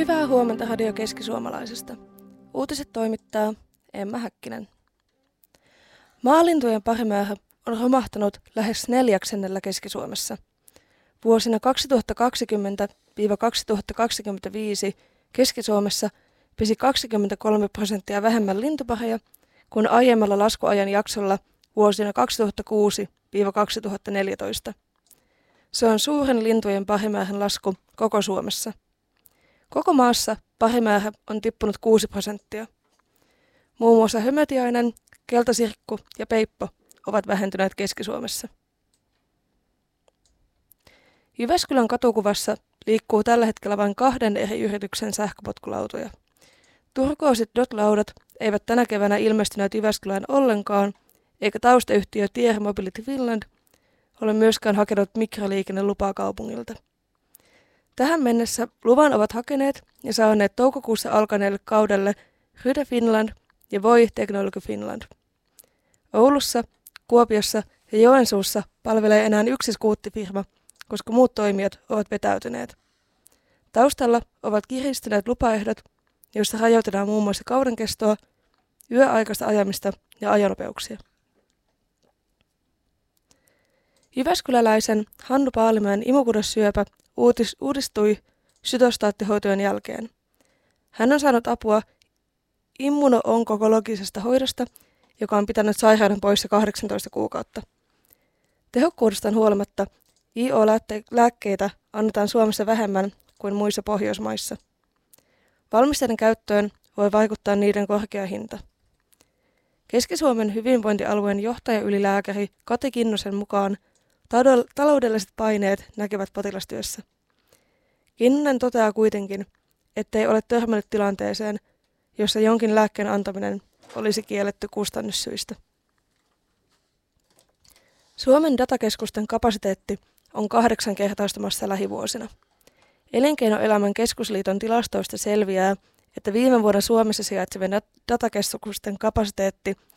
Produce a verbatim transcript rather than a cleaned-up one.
Hyvää huomenta Radio Keski-Suomalaisesta. Uutiset toimittaa Emma Häkkinen. Maalintujen parimäärä on romahtanut lähes neljäksennellä Keski-Suomessa. Vuosina kaksituhattakaksikymmentä kaksituhattakaksikymmentäviisi Keski-Suomessa pesi kaksikymmentäkolme prosenttia vähemmän lintupareja kuin aiemmalla laskuajan jaksolla vuosina kaksituhattakuusi kaksituhattaneljätoista. Se on suurin lintujen parimäärän lasku koko Suomessa. Koko maassa parimäärä on tippunut kuusi prosenttia. Muun muassa hömötiainen, keltasirkku ja peippo ovat vähentyneet Keski-Suomessa. Jyväskylän katukuvassa liikkuu tällä hetkellä vain kahden eri yrityksen sähköpotkulautoja. Turkoosit Dot-laudat eivät tänä keväänä ilmestyneet Jyväskylään ollenkaan, eikä taustayhtiö Tier Mobility Finland ole myöskään hakenut mikroliikennelupaa kaupungilta. Tähän mennessä luvan ovat hakeneet ja saaneet toukokuussa alkaneelle kaudelle Ryde Finland ja Voi Technology Finland. Oulussa, Kuopiossa ja Joensuussa palvelee enää yksi skuuttifirma, koska muut toimijat ovat vetäytyneet. Taustalla ovat kiristyneet lupaehdot, joissa rajoitetaan muun muassa kauden kestoa, yöaikaista ajamista ja ajonopeuksia. Jyväskyläläisen Hannu Paalimäen imukudossyöpä uutis, uudistui sytostaattihoitojen jälkeen. Hän on saanut apua immuno-onkologisesta hoidosta, joka on pitänyt sairauden poissa kahdeksantoista kuukautta. Tehokkuudestaan huolimatta I O-lääkkeitä annetaan Suomessa vähemmän kuin muissa Pohjoismaissa. Valmisteiden käyttöön voi vaikuttaa niiden korkea hinta. Keski-Suomen hyvinvointialueen johtajaylilääkäri Kati Kinnusen mukaan taloudelliset paineet näkyvät potilastyössä. Kinnunen toteaa kuitenkin, ettei ole törmännyt tilanteeseen, jossa jonkin lääkkeen antaminen olisi kielletty kustannussyistä. Suomen datakeskusten kapasiteetti on kahdeksankertaistumassa lähivuosina. Elinkeinoelämän keskusliiton tilastoista selviää, että viime vuonna Suomessa sijaitsevien datakeskusten kapasiteetti